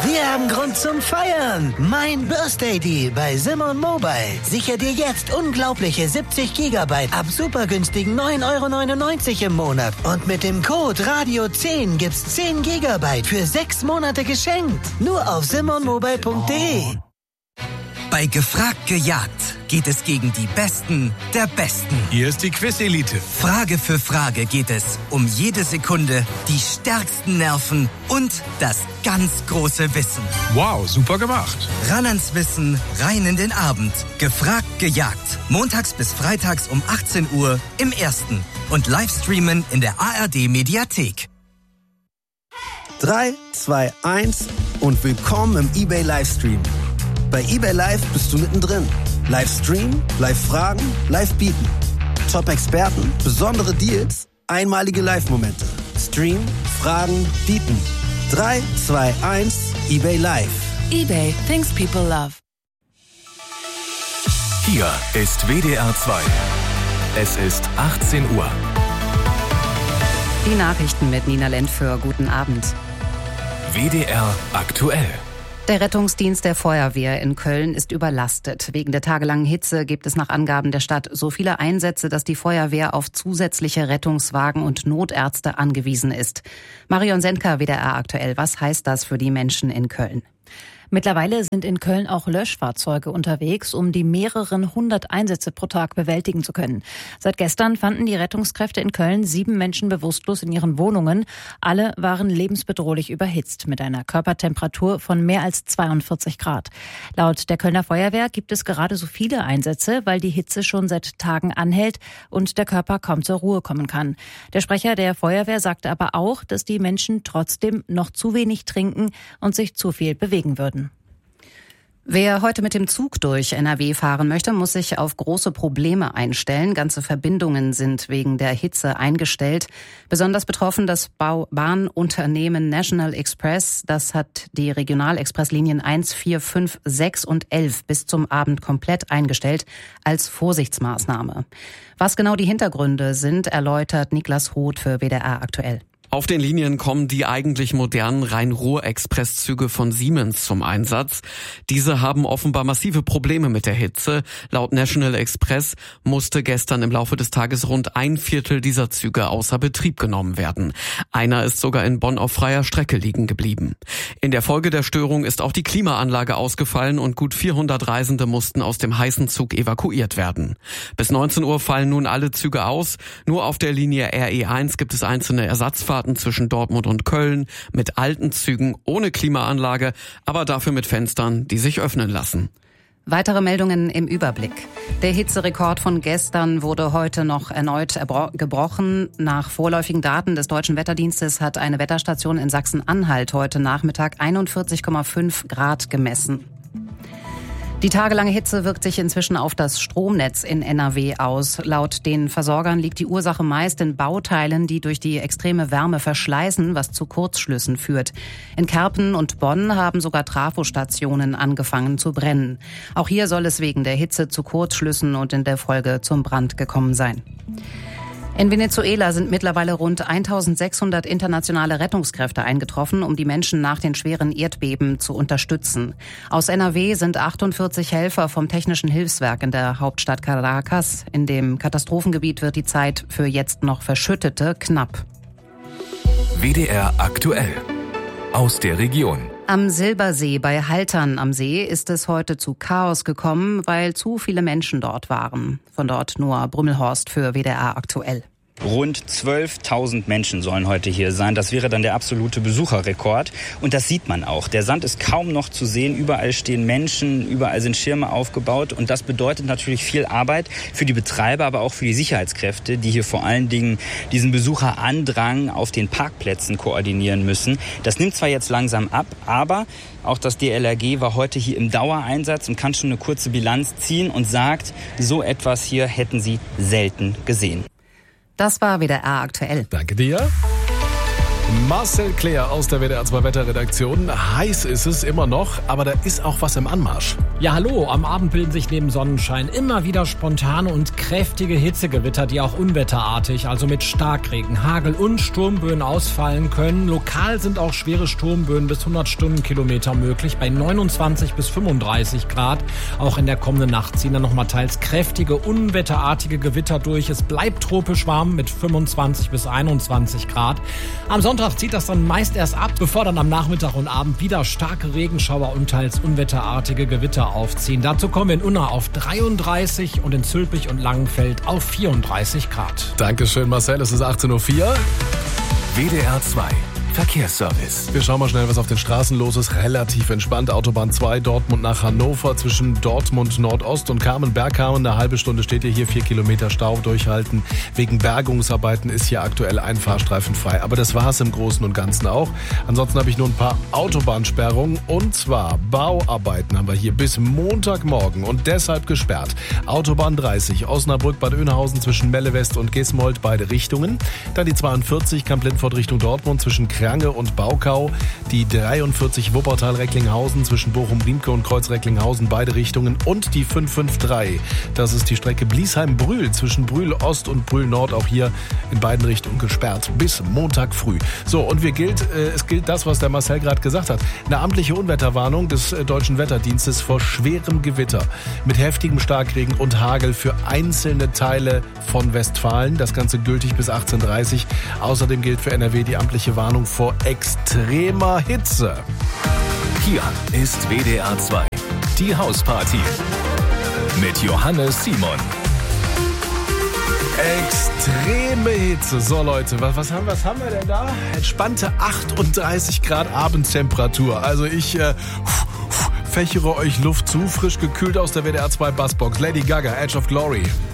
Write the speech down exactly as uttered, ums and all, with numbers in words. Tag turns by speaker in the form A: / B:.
A: Wir haben Grund zum Feiern. Mein Birthday Deal bei Simon Mobile. Sicher dir jetzt unglaubliche siebzig Gigabyte ab super günstigen neun Euro neunundneunzig im Monat. Und mit dem Code Radio zehn gibt's zehn Gigabyte für sechs Monate geschenkt. Nur auf simon mobile punkt de.
B: Bei Gefragt gejagt geht es gegen die Besten der Besten.
C: Hier ist die Quiz-Elite.
B: Frage für Frage geht es um jede Sekunde, die stärksten Nerven und das ganz große Wissen.
C: Wow, super gemacht.
B: Ran ans Wissen, rein in den Abend. Gefragt gejagt. Montags bis freitags um achtzehn Uhr im Ersten. Und Livestreamen in der A R D-Mediathek.
D: drei, zwei, eins und willkommen im eBay Livestream. Bei eBay Live bist du mittendrin. Livestream, Live-Fragen, Live-Bieten. Top-Experten, besondere Deals, einmalige Live-Momente. Stream, Fragen, Bieten. drei, zwei, eins, eBay Live.
E: eBay, things people love.
F: Hier ist W D R zwei. Es ist achtzehn Uhr.
G: Die Nachrichten mit Nina Lentföhr. Guten Abend.
F: W D R aktuell.
G: Der Rettungsdienst der Feuerwehr in Köln ist überlastet. Wegen der tagelangen Hitze gibt es nach Angaben der Stadt so viele Einsätze, dass die Feuerwehr auf zusätzliche Rettungswagen und Notärzte angewiesen ist. Marion Sendker, W D R aktuell. Was heißt das für die Menschen in Köln?
H: Mittlerweile sind in Köln auch Löschfahrzeuge unterwegs, um die mehreren hundert Einsätze pro Tag bewältigen zu können. Seit gestern fanden die Rettungskräfte in Köln sieben Menschen bewusstlos in ihren Wohnungen. Alle waren lebensbedrohlich überhitzt mit einer Körpertemperatur von mehr als zweiundvierzig Grad. Laut der Kölner Feuerwehr gibt es gerade so viele Einsätze, weil die Hitze schon seit Tagen anhält und der Körper kaum zur Ruhe kommen kann. Der Sprecher der Feuerwehr sagte aber auch, dass die Menschen trotzdem noch zu wenig trinken und sich zu viel bewegen würden.
G: Wer heute mit dem Zug durch N R W fahren möchte, muss sich auf große Probleme einstellen. Ganze Verbindungen sind wegen der Hitze eingestellt. Besonders betroffen das Bau- Bahnunternehmen National Express. Das hat die Regionalexpresslinien eins, vier, fünf, sechs und elf bis zum Abend komplett eingestellt als Vorsichtsmaßnahme. Was genau die Hintergründe sind, erläutert Niklas Roth für W D R aktuell.
I: Auf den Linien kommen die eigentlich modernen Rhein-Ruhr-Expresszüge von Siemens zum Einsatz. Diese haben offenbar massive Probleme mit der Hitze. Laut National Express musste gestern im Laufe des Tages rund ein Viertel dieser Züge außer Betrieb genommen werden. Einer ist sogar in Bonn auf freier Strecke liegen geblieben. In der Folge der Störung ist auch die Klimaanlage ausgefallen und gut vierhundert Reisende mussten aus dem heißen Zug evakuiert werden. Bis neunzehn Uhr fallen nun alle Züge aus. Nur auf der Linie R E eins gibt es einzelne Ersatzfahrten zwischen Dortmund und Köln mit alten Zügen ohne Klimaanlage, aber dafür mit Fenstern, die sich öffnen lassen.
G: Weitere Meldungen im Überblick. Der Hitzerekord von gestern wurde heute noch erneut gebrochen. Nach vorläufigen Daten des Deutschen Wetterdienstes hat eine Wetterstation in Sachsen-Anhalt heute Nachmittag einundvierzig Komma fünf Grad gemessen. Die tagelange Hitze wirkt sich inzwischen auf das Stromnetz in N R W aus. Laut den Versorgern liegt die Ursache meist in Bauteilen, die durch die extreme Wärme verschleißen, was zu Kurzschlüssen führt. In Kerpen und Bonn haben sogar Trafostationen angefangen zu brennen. Auch hier soll es wegen der Hitze zu Kurzschlüssen und in der Folge zum Brand gekommen sein. In Venezuela sind mittlerweile rund eintausendsechshundert internationale Rettungskräfte eingetroffen, um die Menschen nach den schweren Erdbeben zu unterstützen. Aus N R W sind achtundvierzig Helfer vom Technischen Hilfswerk in der Hauptstadt Caracas. In dem Katastrophengebiet wird die Zeit für jetzt noch Verschüttete knapp.
F: W D R aktuell. Aus der Region.
G: Am Silbersee bei Haltern am See ist es heute zu Chaos gekommen, weil zu viele Menschen dort waren. Von dort Noah Brümmelhorst für W D R aktuell.
J: Rund zwölftausend Menschen sollen heute hier sein. Das wäre dann der absolute Besucherrekord. Und das sieht man auch. Der Sand ist kaum noch zu sehen. Überall stehen Menschen, überall sind Schirme aufgebaut. Und das bedeutet natürlich viel Arbeit für die Betreiber, aber auch für die Sicherheitskräfte, die hier vor allen Dingen diesen Besucherandrang auf den Parkplätzen koordinieren müssen. Das nimmt zwar jetzt langsam ab, aber auch das D L R G war heute hier im Dauereinsatz und kann schon eine kurze Bilanz ziehen und sagt, so etwas hier hätten sie selten gesehen.
G: Das war W D R aktuell.
C: Danke dir. Marcel Claire aus der W D R zwei Wetterredaktion. Heiß ist es immer noch, aber da ist auch was im Anmarsch.
K: Ja, hallo. Am Abend bilden sich neben Sonnenschein immer wieder spontane und kräftige Hitzegewitter, die auch unwetterartig, also mit Starkregen, Hagel und Sturmböen ausfallen können. Lokal sind auch schwere Sturmböen bis hundert Stundenkilometer möglich, bei neunundzwanzig bis fünfunddreißig Grad. Auch in der kommenden Nacht ziehen dann nochmal teils kräftige, unwetterartige Gewitter durch. Es bleibt tropisch warm mit fünfundzwanzig bis einundzwanzig Grad. Am Sonntag zieht das dann meist erst ab, bevor dann am Nachmittag und Abend wieder starke Regenschauer und teils unwetterartige Gewitter aufziehen. Dazu kommen wir in Unna auf dreiunddreißig und in Zülpich und Langenfeld auf vierunddreißig Grad.
C: Dankeschön, Marcel. Es ist achtzehn Uhr vier.
F: W D R zwei Verkehrsservice.
C: Wir schauen mal schnell, was auf den Straßen los ist. Relativ entspannt. Autobahn zwei, Dortmund nach Hannover. Zwischen Dortmund Nordost und Kamen-Bergkamen. Eine halbe Stunde steht ihr hier. Vier Kilometer Stau durchhalten. Wegen Bergungsarbeiten ist hier aktuell ein Fahrstreifen frei. Aber das war es im Großen und Ganzen auch. Ansonsten habe ich nur ein paar Autobahnsperrungen. Und zwar Bauarbeiten haben wir hier bis Montagmorgen und deshalb gesperrt. Autobahn dreißig, Osnabrück-Bad Oeynhausen zwischen Melle West und Gismold, beide Richtungen. Dann die zweiundvierzig, Kamp-Lindfort Richtung Dortmund zwischen Krange und Baukau, die dreiundvierzig Wuppertal-Recklinghausen zwischen Bochum-Riemke und Kreuz-Recklinghausen, beide Richtungen und die fünf fünf drei. Das ist die Strecke Bliesheim-Brühl zwischen Brühl-Ost und Brühl-Nord, auch hier in beiden Richtungen gesperrt bis Montag früh. So, und wir gilt, äh, es gilt das, was der Marcel gerade gesagt hat. Eine amtliche Unwetterwarnung des äh, Deutschen Wetterdienstes vor schwerem Gewitter mit heftigem Starkregen und Hagel für einzelne Teile von Westfalen. Das Ganze gültig bis achtzehn Uhr dreißig. Außerdem gilt für N R W die amtliche Warnung vor extremer Hitze.
F: Hier ist W D R zwei, die Hausparty mit Johannes Simon.
C: Extreme Hitze. So Leute, was, was, haben, was haben wir denn da? Entspannte achtunddreißig Grad Abendtemperatur. Also ich äh, fächere euch Luft zu, frisch gekühlt aus der W D R zwei Bassbox. Lady Gaga, Edge of Glory.